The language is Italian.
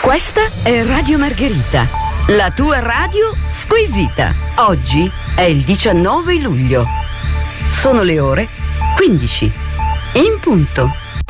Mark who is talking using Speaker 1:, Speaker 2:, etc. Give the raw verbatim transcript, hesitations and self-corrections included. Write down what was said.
Speaker 1: Questa è Radio Margherita, la tua radio squisita. Oggi è il diciannove luglio. Sono le ore quindici. In punto.